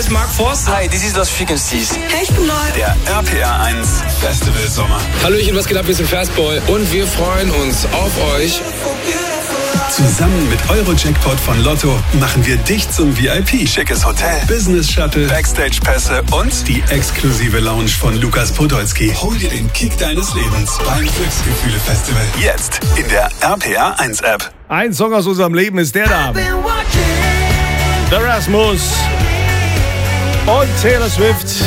ist Mark Forster. Hi, this is Lost Frequencies. Hey, ich bin Neu. Der RPR 1 Festival Sommer. Hallöchen, was geht ab? Wir sind Fastboy und wir freuen uns auf euch. Zusammen mit Euro-Jackpot von Lotto machen wir dich zum VIP. Schickes Hotel, Business-Shuttle, Backstage-Pässe und die exklusive Lounge von Lukas Podolski. Hol dir den Kick deines Lebens beim Glücksgefühle-Festival. Jetzt in der RPR 1 App. Ein Song aus unserem Leben ist der da. The Rasmus und Taylor Swift.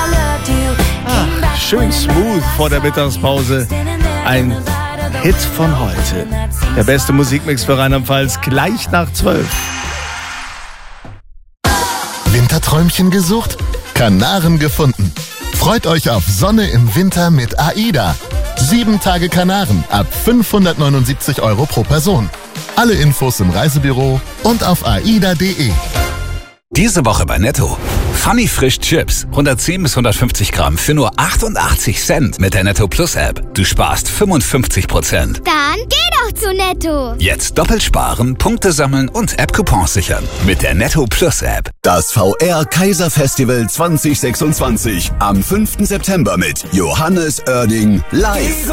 Schön smooth vor der Mittagspause. Ein Hit von heute. Der beste Musikmix für Rheinland-Pfalz gleich nach 12. Winterträumchen gesucht? Kanaren gefunden. Freut euch auf Sonne im Winter mit AIDA. 7 Tage Kanaren ab 579 € pro Person. Alle Infos im Reisebüro und auf aida.de. Diese Woche bei Netto. Funny Frisch Chips. 110 bis 150 Gramm für nur 88 Cent mit der Netto Plus App. Du sparst 55%. Dann geh doch zu Netto. Jetzt doppelt sparen, Punkte sammeln und App-Coupons sichern. Mit der Netto Plus App. Das VR Kaiserfestival 2026. Am 5. September mit Johannes Oerding live.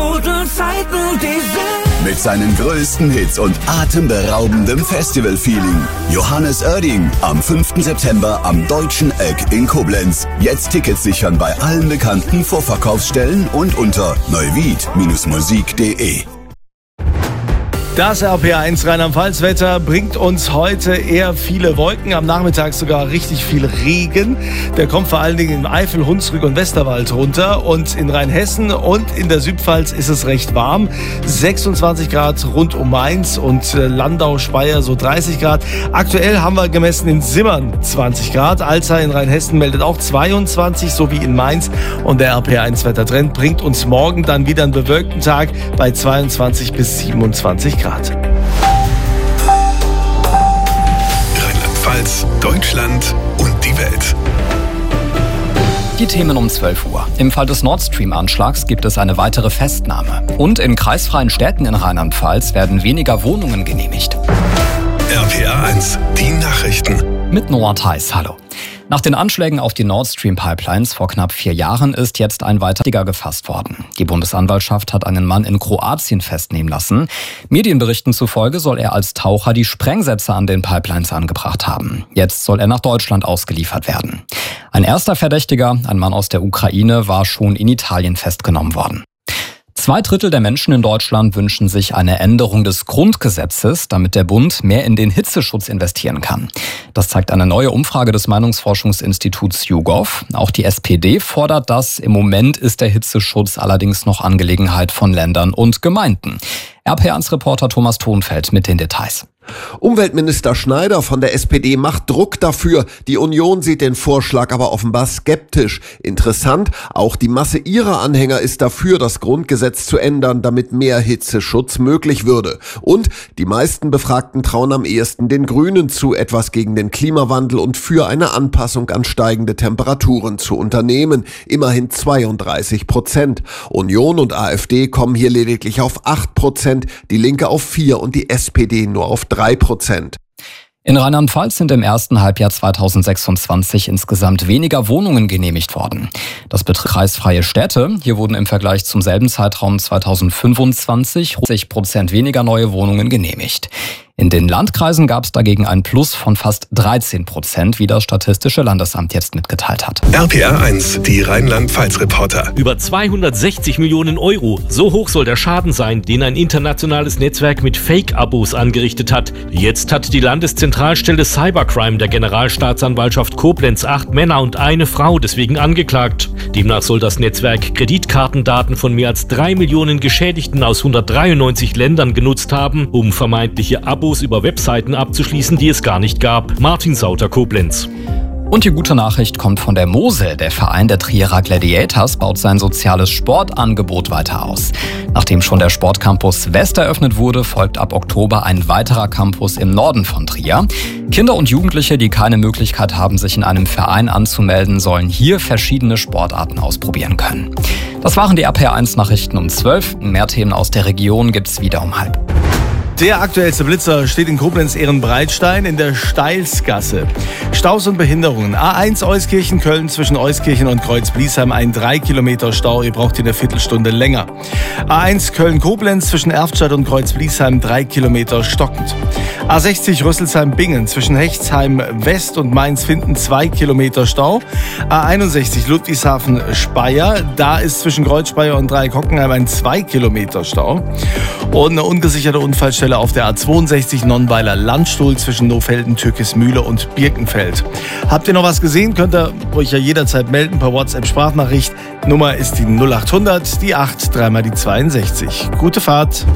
Mit seinen größten Hits und atemberaubendem Festival-Feeling. Johannes Oerding am 5. September am Deutschen Eck in Koblenz. Jetzt Tickets sichern bei allen bekannten Vorverkaufsstellen und unter neuwied-musik.de. Das RPR1 Rheinland-Pfalz-Wetter bringt uns heute eher viele Wolken, am Nachmittag sogar richtig viel Regen. Der kommt vor allen Dingen in Eifel, Hunsrück und Westerwald runter und in Rheinhessen und in der Südpfalz ist es recht warm. 26 Grad rund um Mainz und Landau, Speyer so 30 Grad. Aktuell haben wir gemessen in Simmern 20 Grad. Alzey in Rheinhessen meldet auch 22, so wie in Mainz. Und der RPR1-Wettertrend bringt uns morgen dann wieder einen bewölkten Tag bei 22 bis 27 Grad. Rheinland-Pfalz, Deutschland und die Welt. Die Themen um 12 Uhr. Im Fall des Nord Stream-Anschlags gibt es eine weitere Festnahme. Und in kreisfreien Städten in Rheinland-Pfalz werden weniger Wohnungen genehmigt. RPR 1, die Nachrichten. Mit Noah Theis, hallo. Nach den Anschlägen auf die Nord Stream Pipelines vor knapp 4 Jahren ist jetzt ein weiterer gefasst worden. Die Bundesanwaltschaft hat einen Mann in Kroatien festnehmen lassen. Medienberichten zufolge soll er als Taucher die Sprengsätze an den Pipelines angebracht haben. Jetzt soll er nach Deutschland ausgeliefert werden. Ein erster Verdächtiger, ein Mann aus der Ukraine, war schon in Italien festgenommen worden. 2/3 der Menschen in Deutschland wünschen sich eine Änderung des Grundgesetzes, damit der Bund mehr in den Hitzeschutz investieren kann. Das zeigt eine neue Umfrage des Meinungsforschungsinstituts YouGov. Auch die SPD fordert das. Im Moment ist der Hitzeschutz allerdings noch Angelegenheit von Ländern und Gemeinden. RPR1-Reporter Thomas Thonfeld mit den Details. Umweltminister Schneider von der SPD macht Druck dafür. Die Union sieht den Vorschlag aber offenbar skeptisch. Interessant, auch die Masse ihrer Anhänger ist dafür, das Grundgesetz zu ändern, damit mehr Hitzeschutz möglich würde. Und die meisten Befragten trauen am ehesten den Grünen zu, etwas gegen den Klimawandel und für eine Anpassung an steigende Temperaturen zu unternehmen. Immerhin 32%. Union und AfD kommen hier lediglich auf 8%, die Linke auf 4% und die SPD nur auf 3%. In Rheinland-Pfalz sind im ersten Halbjahr 2026 insgesamt weniger Wohnungen genehmigt worden. Das betrifft kreisfreie Städte. Hier wurden im Vergleich zum selben Zeitraum 2025 60% weniger neue Wohnungen genehmigt. In den Landkreisen gab es dagegen ein Plus von fast 13%, wie das Statistische Landesamt jetzt mitgeteilt hat. RPR 1, die Rheinland-Pfalz-Reporter. Über 260 Millionen Euro. So hoch soll der Schaden sein, den ein internationales Netzwerk mit Fake-Abos angerichtet hat. Jetzt hat die Landeszentralstelle Cybercrime der Generalstaatsanwaltschaft Koblenz 8 Männer und eine Frau deswegen angeklagt. Demnach soll das Netzwerk Kreditkartendaten von mehr als 3 Millionen Geschädigten aus 193 Ländern genutzt haben, um vermeintliche Abos über Webseiten abzuschließen, die es gar nicht gab. Martin Sauter, Koblenz. Und die gute Nachricht kommt von der Mosel. Der Verein der Trierer Gladiators baut sein soziales Sportangebot weiter aus. Nachdem schon der Sportcampus West eröffnet wurde, folgt ab Oktober ein weiterer Campus im Norden von Trier. Kinder und Jugendliche, die keine Möglichkeit haben, sich in einem Verein anzumelden, sollen hier verschiedene Sportarten ausprobieren können. Das waren die RPR1 Nachrichten um 12. Mehr Themen aus der Region gibt's wieder um 12:30. Der aktuellste Blitzer steht in Koblenz-Ehrenbreitstein in der Steilsgasse. Staus und Behinderungen. A1 Euskirchen, Köln zwischen Euskirchen und Kreuz-Bliesheim ein 3 Kilometer Stau. Ihr braucht hier eine Viertelstunde länger. A1 Köln-Koblenz zwischen Erftstadt und Kreuz-Bliesheim 3 Kilometer stockend. A60 Rüsselsheim-Bingen zwischen Hechtsheim West und Mainz-Finden 2 Kilometer Stau. A61 Ludwigshafen-Speyer. Da ist zwischen Kreuzspeyer und Dreieck-Hockenheim ein 2 Kilometer Stau. Und eine ungesicherte Unfallstelle auf der A62 Nonnweiler Landstuhl zwischen Nofelden, Türkismühle und Birkenfeld. Habt ihr noch was gesehen? Könnt ihr euch ja jederzeit melden per WhatsApp-Sprachnachricht. Nummer ist die 0800, die 8, dreimal die 62. Gute Fahrt.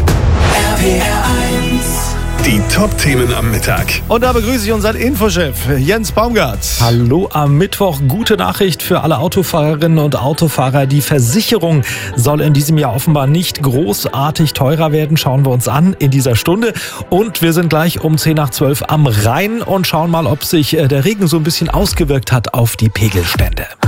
Die Top-Themen am Mittag. Und da begrüße ich unseren Infochef Jens Baumgart. Hallo am Mittwoch. Gute Nachricht für alle Autofahrerinnen und Autofahrer. Die Versicherung soll in diesem Jahr offenbar nicht großartig teurer werden. Schauen wir uns an in dieser Stunde. Und wir sind gleich um 10 nach 12 am Rhein und schauen mal, ob sich der Regen so ein bisschen ausgewirkt hat auf die Pegelstände.